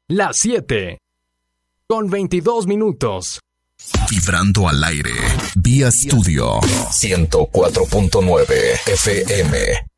Las 7 con 22 minutos. Vibrando al aire. Vía Studio 104.9 FM.